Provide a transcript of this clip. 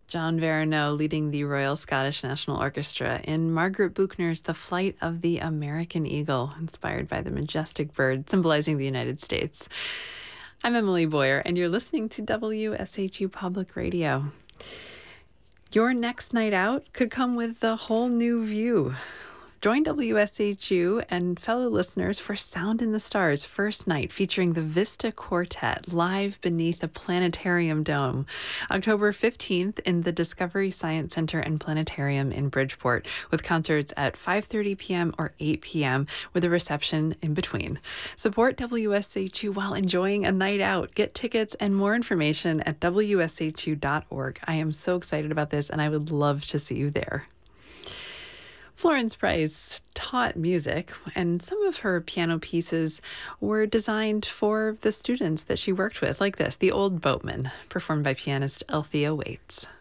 John Verneau leading the Royal Scottish National Orchestra in Margaret Buchner's The Flight of the American Eagle, inspired by the majestic bird symbolizing the United States. I'm Emily Boyer, and you're listening to WSHU Public Radio. Your next night out could come with a whole new view. Join WSHU and fellow listeners for Sound in the Stars first night featuring the Vista Quartet live beneath a planetarium dome. October 15th in the Discovery Science Center and Planetarium in Bridgeport, with concerts at 5:30 p.m. or 8 p.m. with a reception in between. Support WSHU while enjoying a night out. Get tickets and more information at wshu.org. I am so excited about this, and I would love to see you there. Florence Price taught music, and some of her piano pieces were designed for the students that she worked with, like this, The Old Boatman, performed by pianist Althea Waits.